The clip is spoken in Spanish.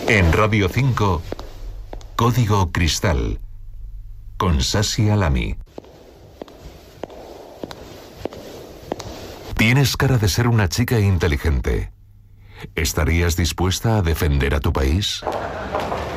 En Radio 5, Código Cristal, con Sasi Alami. Tienes cara de ser una chica inteligente. ¿Estarías dispuesta a defender a tu país?